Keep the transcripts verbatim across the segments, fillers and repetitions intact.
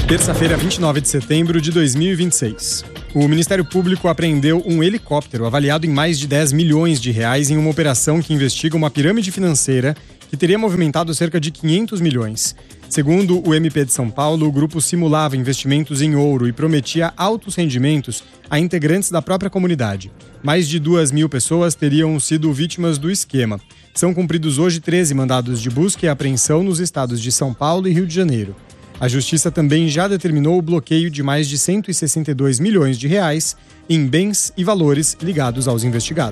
Terça-feira, vinte e nove de setembro de dois mil e vinte e seis. O Ministério Público apreendeu um helicóptero avaliado em mais de dez milhões de reais em uma operação que investiga uma pirâmide financeira que teria movimentado cerca de quinhentos milhões. Segundo o M P de São Paulo, o grupo simulava investimentos em ouro e prometia altos rendimentos a integrantes da própria comunidade. Mais de duas mil pessoas teriam sido vítimas do esquema. São cumpridos hoje treze mandados de busca e apreensão nos estados de São Paulo e Rio de Janeiro. A Justiça também já determinou o bloqueio de mais de cento e sessenta e dois milhões de reais em bens e valores ligados aos investigados.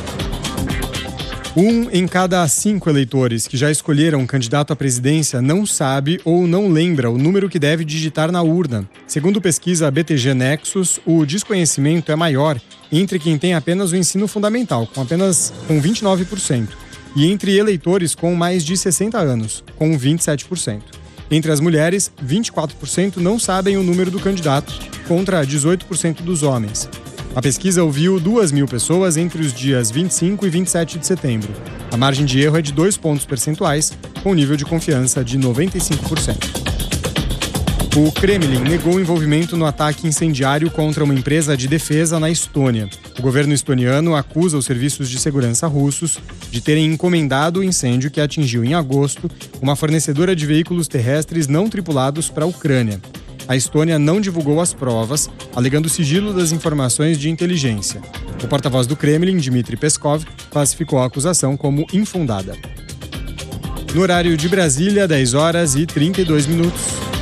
Um em cada cinco eleitores que já escolheram um candidato à presidência não sabe ou não lembra o número que deve digitar na urna. Segundo pesquisa B T G Nexus, o desconhecimento é maior entre quem tem apenas o ensino fundamental, com apenas com vinte e nove por cento, e entre eleitores com mais de sessenta anos, com vinte e sete por cento. Entre as mulheres, vinte e quatro por cento não sabem o número do candidato, contra dezoito por cento dos homens. A pesquisa ouviu duas mil pessoas entre os dias vinte e cinco e vinte e sete de setembro. A margem de erro é de dois pontos percentuais, com nível de confiança de noventa e cinco por cento. O Kremlin negou envolvimento no ataque incendiário contra uma empresa de defesa na Estônia. O governo estoniano acusa os serviços de segurança russos de terem encomendado o incêndio que atingiu em agosto uma fornecedora de veículos terrestres não tripulados para a Ucrânia. A Estônia não divulgou as provas, alegando sigilo das informações de inteligência. O porta-voz do Kremlin, Dmitry Peskov, classificou a acusação como infundada. No horário de Brasília, dez horas e trinta e dois minutos.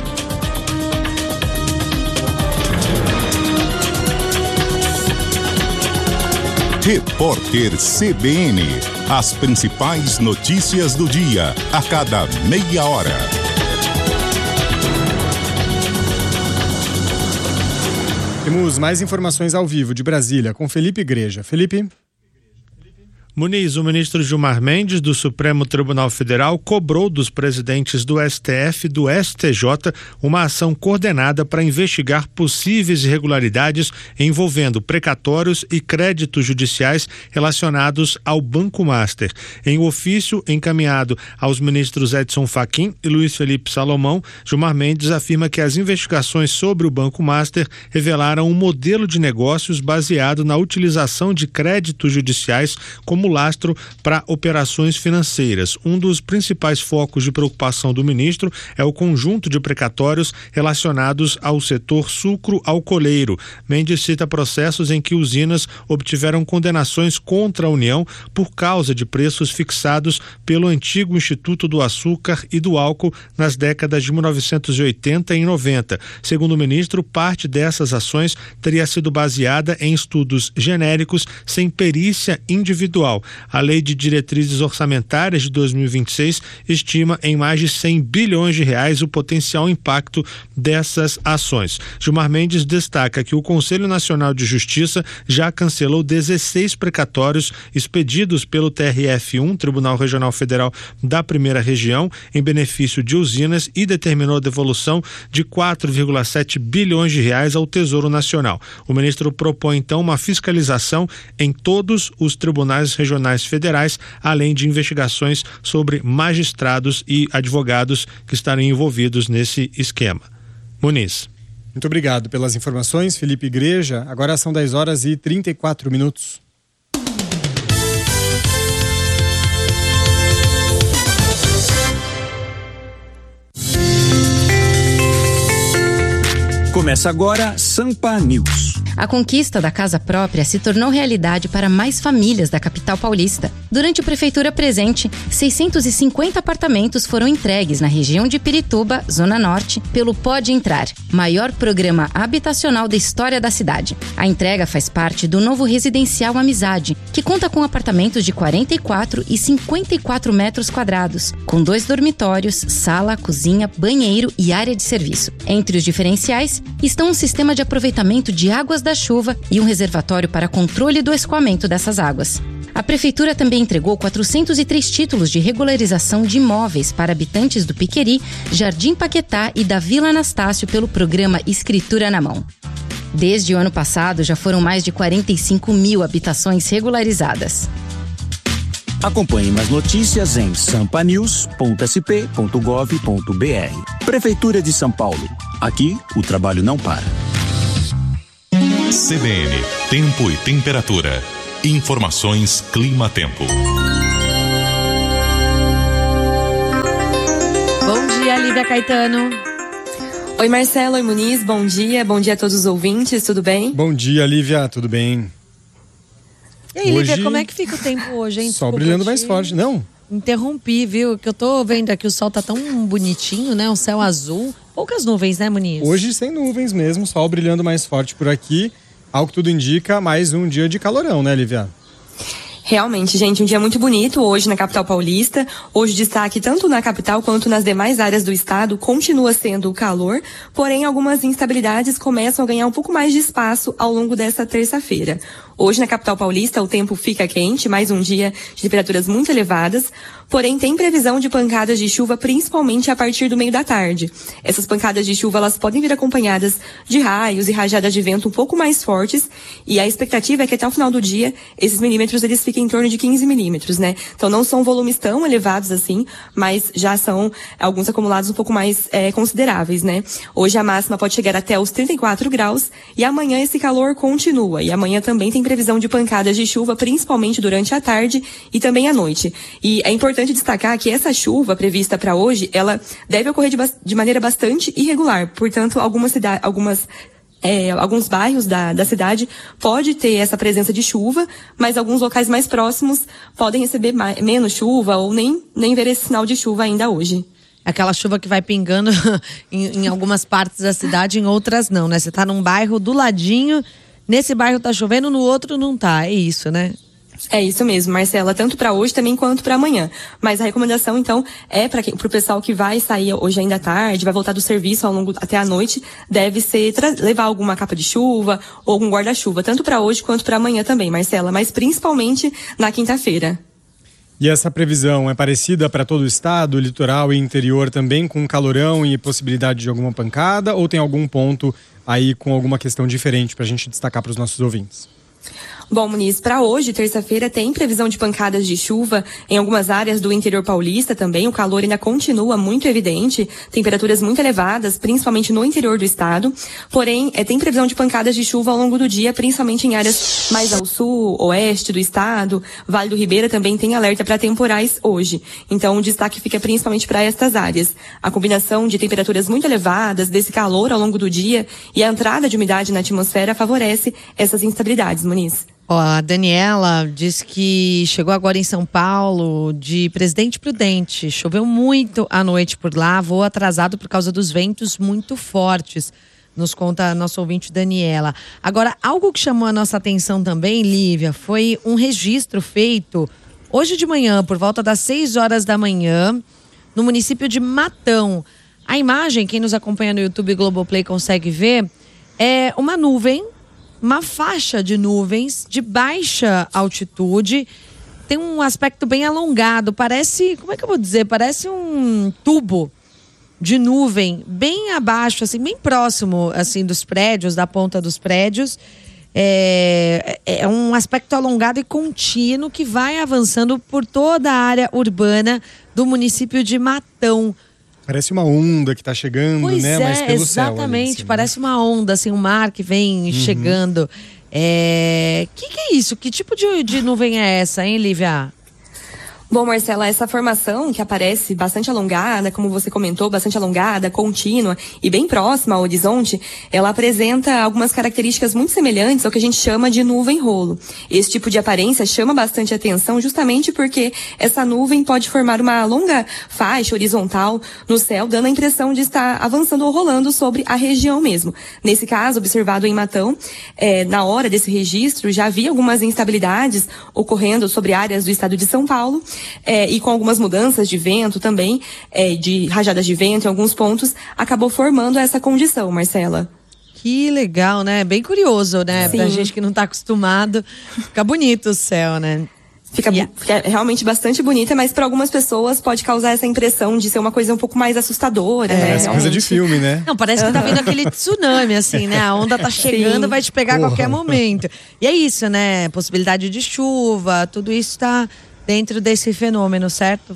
Repórter C B N. As principais notícias do dia, a cada meia hora. Temos mais informações ao vivo de Brasília com Felipe Igreja. Felipe? Muniz, o ministro Gilmar Mendes, do Supremo Tribunal Federal, cobrou dos presidentes do S T F e do S T J uma ação coordenada para investigar possíveis irregularidades envolvendo precatórios e créditos judiciais relacionados ao Banco Master. Em um ofício encaminhado aos ministros Edson Fachin e Luiz Felipe Salomão, Gilmar Mendes afirma que as investigações sobre o Banco Master revelaram um modelo de negócios baseado na utilização de créditos judiciais como lastro para operações financeiras. Um dos principais focos de preocupação do ministro é o conjunto de precatórios relacionados ao setor sucro-alcooleiro. Mendes cita processos em que usinas obtiveram condenações contra a União por causa de preços fixados pelo antigo Instituto do Açúcar e do Álcool nas décadas de mil novecentos e oitenta e noventa. Segundo o ministro, parte dessas ações teria sido baseada em estudos genéricos sem perícia individual. A Lei de Diretrizes Orçamentárias de dois mil e vinte e seis estima em mais de cem bilhões de reais o potencial impacto dessas ações. Gilmar Mendes destaca que o Conselho Nacional de Justiça já cancelou dezesseis precatórios expedidos pelo T R F um, Tribunal Regional Federal da Primeira Região, em benefício de usinas e determinou a devolução de quatro vírgula sete bilhões de reais ao Tesouro Nacional. O ministro propõe então uma fiscalização em todos os tribunais regionais federais, além de investigações sobre magistrados e advogados que estarem envolvidos nesse esquema. Muniz. Muito obrigado pelas informações, Felipe Igreja. Agora são dez horas e trinta e quatro minutos. Começa agora Sampa News. A conquista da casa própria se tornou realidade para mais famílias da capital paulista. Durante o Prefeitura Presente, seiscentos e cinquenta apartamentos foram entregues na região de Pirituba, Zona Norte, pelo Pode Entrar, maior programa habitacional da história da cidade. A entrega faz parte do novo residencial Amizade, que conta com apartamentos de quarenta e quatro e cinquenta e quatro metros quadrados, com dois dormitórios, sala, cozinha, banheiro e área de serviço. Entre os diferenciais estão um sistema de aproveitamento de águas da chuva e um reservatório para controle do escoamento dessas águas. A Prefeitura também entregou quatrocentos e três títulos de regularização de imóveis para habitantes do Piqueri, Jardim Paquetá e da Vila Anastácio pelo programa Escritura na Mão. Desde o ano passado, já foram mais de quarenta e cinco mil habitações regularizadas. Acompanhe mais notícias em sampa news ponto s p ponto gov ponto b r. Prefeitura de São Paulo. Aqui, o trabalho não para. C B N, tempo e temperatura. Informações Clima-Tempo. Bom dia, Lívia Caetano. Oi, Marcelo, oi, Muniz, bom dia. Bom dia a todos os ouvintes, tudo bem? Bom dia, Lívia, tudo bem? E aí, hoje, Lívia, como é que fica o tempo hoje, hein? Sol brilhando mais forte, não? Interrompi, viu? Que eu tô vendo aqui, o sol tá tão bonitinho, né? Um céu azul. Poucas nuvens, né, Muniz? Hoje sem nuvens mesmo, sol brilhando mais forte por aqui. Ao que tudo indica, mais um dia de calorão, né, Lívia? Realmente, gente, um dia muito bonito hoje na capital paulista. Hoje o destaque tanto na capital quanto nas demais áreas do estado continua sendo o calor, porém algumas instabilidades começam a ganhar um pouco mais de espaço ao longo dessa terça-feira. Hoje na capital paulista o tempo fica quente, mais um dia de temperaturas muito elevadas, porém tem previsão de pancadas de chuva principalmente a partir do meio da tarde. Essas pancadas de chuva elas podem vir acompanhadas de raios e rajadas de vento um pouco mais fortes e a expectativa é que até o final do dia esses milímetros eles fiquem em torno de quinze milímetros, né? Então não são volumes tão elevados assim, mas já são alguns acumulados um pouco mais é, consideráveis, né? Hoje a máxima pode chegar até os trinta e quatro graus e amanhã esse calor continua e amanhã também tem previsão de pancadas de chuva, principalmente durante a tarde e também à noite. E é importante destacar que essa chuva prevista para hoje, ela deve ocorrer de, de maneira bastante irregular. Portanto, algumas cidades, algumas É, alguns bairros da, da cidade pode ter essa presença de chuva, mas alguns locais mais próximos podem receber mais, menos chuva ou nem, nem ver esse sinal de chuva ainda hoje. Aquela chuva que vai pingando em, em algumas partes da cidade, em outras não, né? Você tá num bairro do ladinho, nesse bairro tá chovendo, no outro não tá, é isso, né? É isso mesmo, Marcela, tanto para hoje também quanto para amanhã. Mas a recomendação, então, é para o pessoal que vai sair hoje ainda à tarde, vai voltar do serviço ao longo até a noite, deve ser levar alguma capa de chuva ou algum guarda-chuva, tanto para hoje quanto para amanhã também, Marcela, mas principalmente na quinta-feira. E essa previsão é parecida para todo o estado, litoral e interior também, com calorão e possibilidade de alguma pancada, ou tem algum ponto aí com alguma questão diferente para a gente destacar para os nossos ouvintes? Bom, Muniz, para hoje, terça-feira, tem previsão de pancadas de chuva em algumas áreas do interior paulista também. O calor ainda continua muito evidente, temperaturas muito elevadas, principalmente no interior do estado. Porém, é, tem previsão de pancadas de chuva ao longo do dia, principalmente em áreas mais ao sul, oeste do estado. Vale do Ribeira também tem alerta para temporais hoje. Então, o destaque fica principalmente para estas áreas. A combinação de temperaturas muito elevadas, desse calor ao longo do dia e a entrada de umidade na atmosfera favorece essas instabilidades, Muniz. Ó, a Daniela disse que chegou agora em São Paulo de Presidente Prudente. Choveu muito à noite por lá, voo atrasado por causa dos ventos muito fortes. Nos conta a nossa ouvinte Daniela. Agora, algo que chamou a nossa atenção também, Lívia, foi um registro feito hoje de manhã, por volta das seis horas da manhã, no município de Matão. A imagem, quem nos acompanha no YouTube Globoplay consegue ver, é uma nuvem, uma faixa de nuvens de baixa altitude, tem um aspecto bem alongado, parece, como é que eu vou dizer, parece um tubo de nuvem bem abaixo, assim, bem próximo, assim, dos prédios, da ponta dos prédios. É, é um aspecto alongado e contínuo que vai avançando por toda a área urbana do município de Matão. Parece uma onda que está chegando, pois né? É, Mas pelo exatamente, céu, assim, parece uma onda, assim, um mar que vem uhum. chegando. É... Que que é isso? Que tipo de, de nuvem é essa, hein, Lívia? Bom, Marcela, essa formação que aparece bastante alongada, como você comentou, bastante alongada, contínua e bem próxima ao horizonte, ela apresenta algumas características muito semelhantes ao que a gente chama de nuvem-rolo. Esse tipo de aparência chama bastante atenção justamente porque essa nuvem pode formar uma longa faixa horizontal no céu, dando a impressão de estar avançando ou rolando sobre a região mesmo. Nesse caso, observado em Matão, é, na hora desse registro, já havia algumas instabilidades ocorrendo sobre áreas do estado de São Paulo, É, e com algumas mudanças de vento também, é, de rajadas de vento em alguns pontos, acabou formando essa condição, Marcela. Que legal, né? Bem curioso, né? Sim. Pra gente que não tá acostumado, fica bonito o céu, né? Fica, yeah. fica realmente bastante bonita, mas para algumas pessoas pode causar essa impressão de ser uma coisa um pouco mais assustadora, é, né? Parece coisa de filme, né? Não, parece que tá vindo aquele tsunami, assim, né? A onda tá chegando, Sim. vai te pegar Porra. a qualquer momento. E é isso, né? Possibilidade de chuva, tudo isso tá dentro desse fenômeno, certo?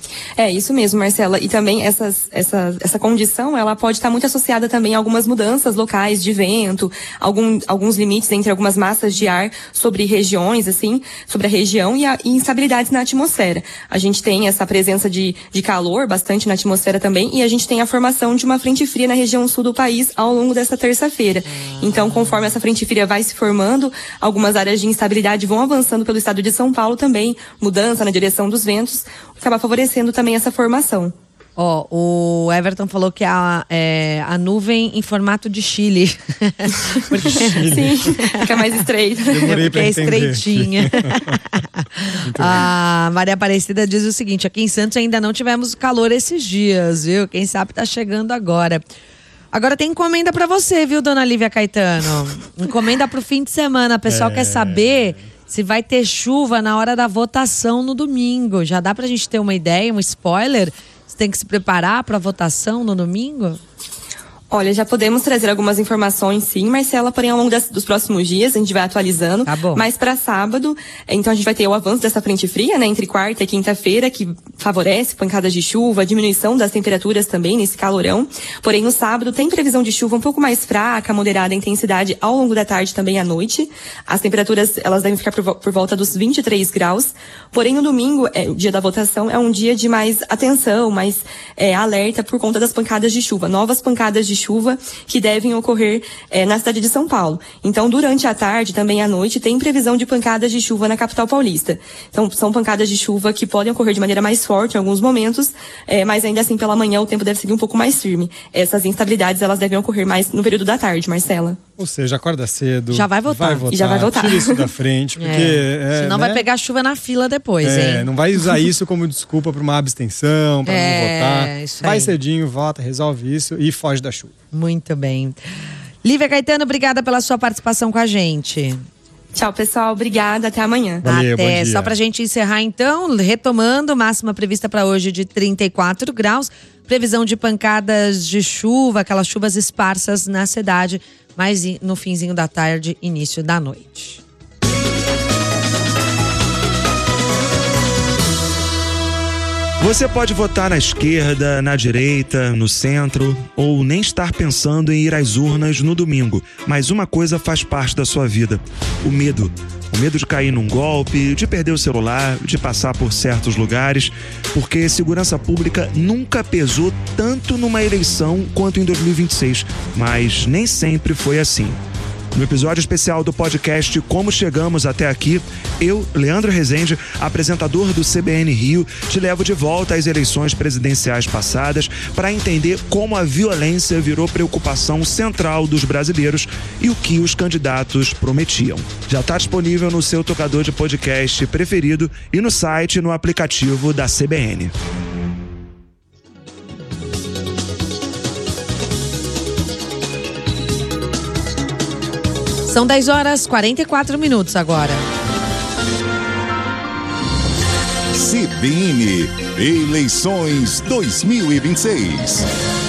É, isso mesmo, Marcela. E também essas, essa, essa condição, ela pode estar muito associada também a algumas mudanças locais de vento, algum, alguns limites entre algumas massas de ar sobre regiões, assim, sobre a região e, a, e instabilidades na atmosfera. A gente tem essa presença de, de calor bastante na atmosfera também e a gente tem a formação de uma frente fria na região sul do país ao longo dessa terça-feira. Então, conforme essa frente fria vai se formando, algumas áreas de instabilidade vão avançando pelo estado de São Paulo também, mudança na direção dos ventos, acaba favorecendo também essa formação. Ó, oh, o Everton falou que a, é, a nuvem em formato de Chile. Porque, sim, fica mais estreita. Demorei pra é entender. estreitinha. A Maria Aparecida diz o seguinte: aqui em Santos ainda não tivemos calor esses dias, viu? Quem sabe tá chegando agora. Agora tem encomenda pra você, viu, dona Lívia Caetano? Encomenda pro fim de semana. O pessoal é... quer saber se vai ter chuva na hora da votação no domingo. Já dá pra gente ter uma ideia, um spoiler? Você tem que se preparar pra votação no domingo? Olha, já podemos trazer algumas informações, sim, Marcela, porém ao longo das, dos próximos dias a gente vai atualizando. Tá bom. Mas para sábado, então a gente vai ter o avanço dessa frente fria, né, entre quarta e quinta-feira, que favorece pancadas de chuva, diminuição das temperaturas também nesse calorão. Porém, no sábado tem previsão de chuva um pouco mais fraca, moderada intensidade ao longo da tarde também à noite. As temperaturas, elas devem ficar por, por volta dos vinte e três graus. Porém, no domingo, é, o dia da votação, é um dia de mais atenção, mais é, alerta por conta das pancadas de chuva. Novas pancadas de chuva que devem ocorrer é, na cidade de São Paulo. Então, durante a tarde, também à noite, tem previsão de pancadas de chuva na capital paulista. Então, são pancadas de chuva que podem ocorrer de maneira mais forte em alguns momentos, é, mas ainda assim, pela manhã, o tempo deve seguir um pouco mais firme. Essas instabilidades, elas devem ocorrer mais no período da tarde, Marcela. Ou seja, acorda cedo. Já vai votar. Vai votar. E já vai votar. Tira isso da frente, porque... É. É, Senão né? vai pegar chuva na fila depois, é, hein? Não vai usar isso como desculpa para uma abstenção, para é, não votar. Isso vai aí. cedinho, vota, resolve isso e foge da chuva. Muito bem. Lívia Caetano, obrigada pela sua participação com a gente. Tchau, pessoal. Obrigada. Até amanhã. Valeu, Até. bom dia. Só pra gente encerrar, então, retomando, máxima prevista para hoje de trinta e quatro graus. Previsão de pancadas de chuva, aquelas chuvas esparsas na cidade, mas no finzinho da tarde, início da noite. Você pode votar na esquerda, na direita, no centro, ou nem estar pensando em ir às urnas no domingo. Mas uma coisa faz parte da sua vida: o medo. O medo de cair num golpe, de perder o celular, de passar por certos lugares, porque segurança pública nunca pesou tanto numa eleição quanto em dois mil e vinte e seis, mas nem sempre foi assim. No episódio especial do podcast Como Chegamos Até Aqui, eu, Leandro Rezende, apresentador do C B N Rio, te levo de volta às eleições presidenciais passadas para entender como a violência virou preocupação central dos brasileiros e o que os candidatos prometiam. Já está disponível no seu tocador de podcast preferido e no site e no aplicativo da C B N. São dez horas e quarenta e quatro minutos agora. C B N Eleições dois mil e vinte e seis.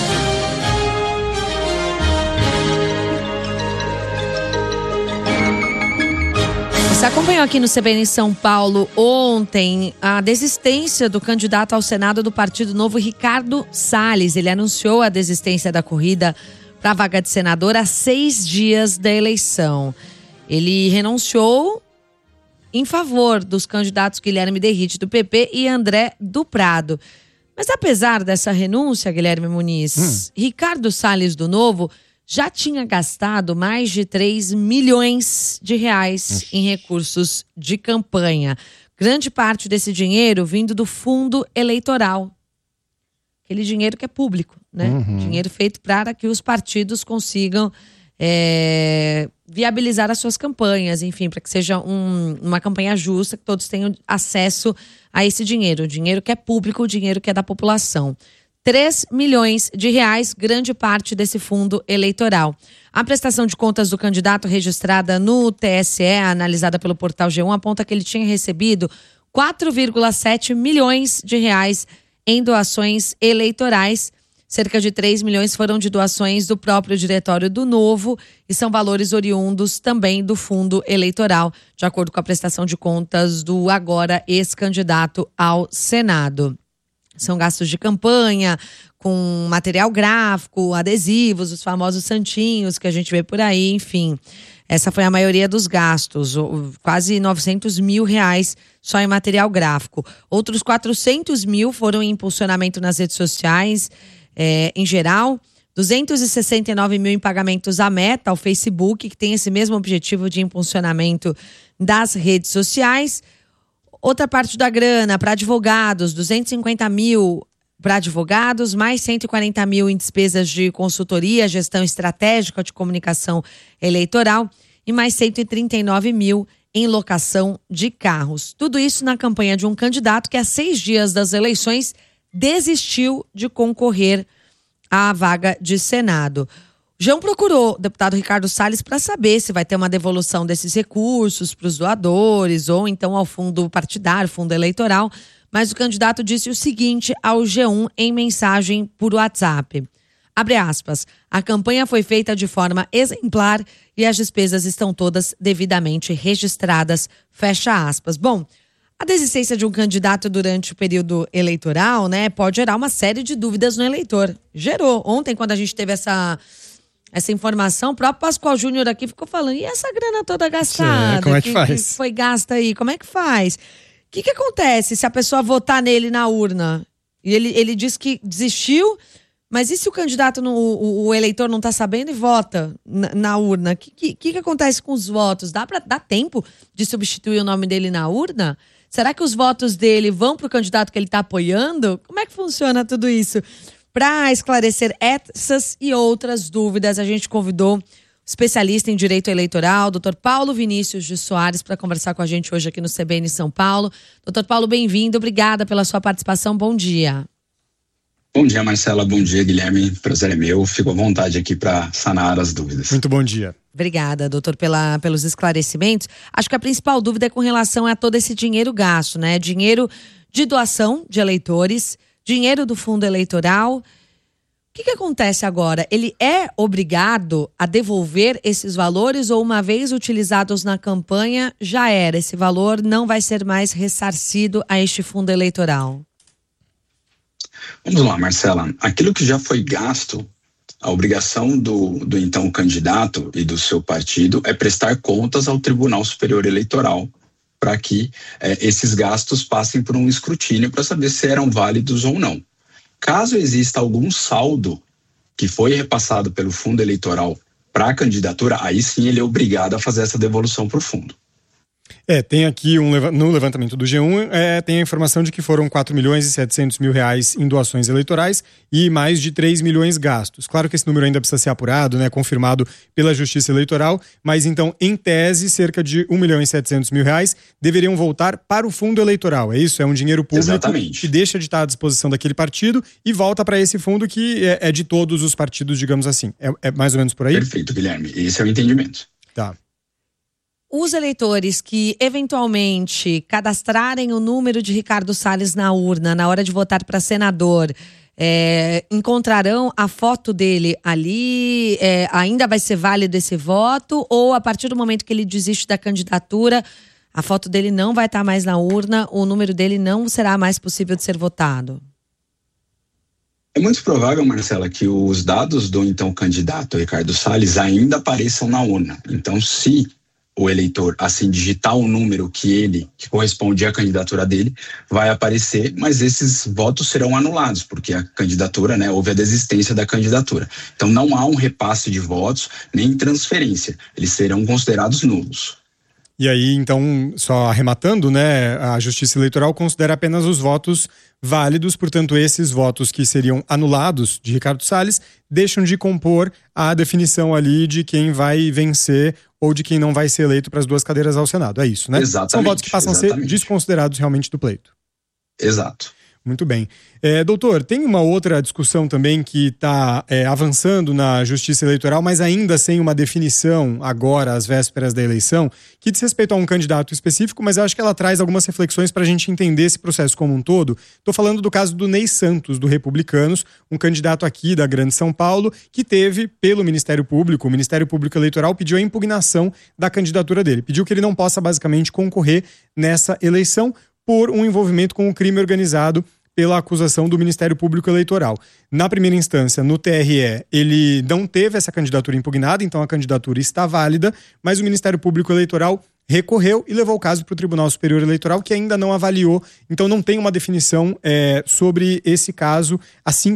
Você acompanhou aqui no C B N São Paulo ontem a desistência do candidato ao Senado do Partido Novo, Ricardo Salles. Ele anunciou a desistência da corrida para a vaga de senador a seis dias da eleição. Ele renunciou em favor dos candidatos Guilherme Derrite, do P P, e André do Prado. Mas apesar dessa renúncia, Guilherme Muniz, hum. Ricardo Salles do Novo já tinha gastado mais de três milhões de reais hum. em recursos de campanha. Grande parte desse dinheiro vindo do fundo eleitoral. Aquele dinheiro que é público, né? Uhum. Dinheiro feito para que os partidos consigam é, viabilizar as suas campanhas, enfim, para que seja um, uma campanha justa, que todos tenham acesso a esse dinheiro. O dinheiro que é público, o dinheiro que é da população. três milhões de reais, grande parte desse fundo eleitoral. A prestação de contas do candidato registrada no T S E, analisada pelo portal G um, aponta que ele tinha recebido quatro vírgula sete milhões de reais em doações eleitorais. Cerca de três milhões foram de doações do próprio diretório do Novo e são valores oriundos também do fundo eleitoral, de acordo com a prestação de contas do agora ex-candidato ao Senado. São gastos de campanha, com material gráfico, adesivos, os famosos santinhos que a gente vê por aí, enfim. Essa foi a maioria dos gastos, quase novecentos mil reais só em material gráfico. Outros quatrocentos mil foram em impulsionamento nas redes sociais, é, em geral. duzentos e sessenta e nove mil em pagamentos à Meta, ao Facebook, que tem esse mesmo objetivo de impulsionamento das redes sociais. Outra parte da grana para advogados, duzentos e cinquenta mil para advogados, mais cento e quarenta mil em despesas de consultoria, gestão estratégica de comunicação eleitoral e mais cento e trinta e nove mil em locação de carros. Tudo isso na campanha de um candidato que há seis dias das eleições desistiu de concorrer à vaga de Senado. João procurou o deputado Ricardo Salles para saber se vai ter uma devolução desses recursos para os doadores ou então ao fundo partidário, fundo eleitoral. Mas o candidato disse o seguinte ao G um em mensagem por WhatsApp. Abre aspas, a campanha foi feita de forma exemplar e as despesas estão todas devidamente registradas, fecha aspas. Bom, a desistência de um candidato durante o período eleitoral, né, pode gerar uma série de dúvidas no eleitor. Gerou. Ontem, quando a gente teve essa, essa informação, o próprio Pascoal Júnior aqui ficou falando, e essa grana toda gastada? Sim, como é que, que faz? Que foi gasta aí, como é que faz? O que, que acontece se a pessoa votar nele na urna? E ele, ele diz que desistiu, mas e se o candidato, não, o, o eleitor não está sabendo e vota na, na urna? O que, que, que acontece com os votos? Dá, pra, dá tempo de substituir o nome dele na urna? Será que os votos dele vão para o candidato que ele está apoiando? Como é que funciona tudo isso? Para esclarecer essas e outras dúvidas, a gente convidou especialista em direito eleitoral, doutor Paulo Vinícius de Soares, para conversar com a gente hoje aqui no C B N São Paulo. doutor Paulo, bem-vindo, obrigada pela sua participação, bom dia. Bom dia, Marcela, bom dia, Guilherme, prazer é meu, fico à vontade aqui para sanar as dúvidas. Muito bom dia. Obrigada, doutor, pela, pelos esclarecimentos. Acho que a principal dúvida é com relação a todo esse dinheiro gasto, né? Dinheiro de doação de eleitores, dinheiro do fundo eleitoral. O que, que acontece agora? Ele é obrigado a devolver esses valores ou uma vez utilizados na campanha, já era? Esse valor não vai ser mais ressarcido a este fundo eleitoral? Vamos lá, Marcela. Aquilo que já foi gasto, a obrigação do, do então candidato e do seu partido é prestar contas ao Tribunal Superior Eleitoral para que eh, esses gastos passem por um escrutínio para saber se eram válidos ou não. Caso exista algum saldo que foi repassado pelo fundo eleitoral para a candidatura, aí sim ele é obrigado a fazer essa devolução para o fundo. É, tem aqui um, no levantamento do G um, é, tem a informação de que foram quatro milhões e setecentos mil reais em doações eleitorais e mais de três milhões gastos. Claro que esse número ainda precisa ser apurado, né, confirmado pela Justiça Eleitoral, mas então, em tese, cerca de um milhão e setecentos mil reais deveriam voltar para o fundo eleitoral. É isso? É um dinheiro público Exatamente. Que deixa de estar à disposição daquele partido e volta para esse fundo que é, é de todos os partidos, digamos assim. É, é mais ou menos por aí? Perfeito, Guilherme. Esse é o entendimento. Tá. Os eleitores que eventualmente cadastrarem o número de Ricardo Salles na urna na hora de votar para senador, é, encontrarão a foto dele ali? É, ainda vai ser válido esse voto? Ou a partir do momento que ele desiste da candidatura, a foto dele não vai estar mais na urna, o número dele não será mais possível de ser votado? É muito provável, Marcela, que os dados do então candidato Ricardo Salles ainda apareçam na urna. Então, se o eleitor assim digitar o número que ele, que corresponde à candidatura dele, vai aparecer, mas esses votos serão anulados, porque a candidatura, né, houve a desistência da candidatura. Então não há um repasse de votos, nem transferência, eles serão considerados nulos. E aí, então, só arrematando, né, a Justiça Eleitoral considera apenas os votos válidos, portanto, esses votos que seriam anulados de Ricardo Salles deixam de compor a definição ali de quem vai vencer ou de quem não vai ser eleito para as duas cadeiras ao Senado. É isso, né? Exatamente. São votos que passam exatamente. a ser desconsiderados realmente do pleito. Exato. Muito bem. É, doutor, tem uma outra discussão também que está é, avançando na Justiça Eleitoral, mas ainda sem uma definição agora, às vésperas da eleição, que diz respeito a um candidato específico, mas eu acho que ela traz algumas reflexões para a gente entender esse processo como um todo. Estou falando do caso do Ney Santos, do Republicanos, um candidato aqui da Grande São Paulo, que teve, pelo Ministério Público, o Ministério Público Eleitoral pediu a impugnação da candidatura dele. Pediu que ele não possa, basicamente, concorrer nessa eleição por um envolvimento com o crime organizado pela acusação do Ministério Público Eleitoral. Na primeira instância, no T R E, ele não teve essa candidatura impugnada, então a candidatura está válida, mas o Ministério Público Eleitoral recorreu e levou o caso para o Tribunal Superior Eleitoral, que ainda não avaliou, então não tem uma definição é, sobre esse caso, assim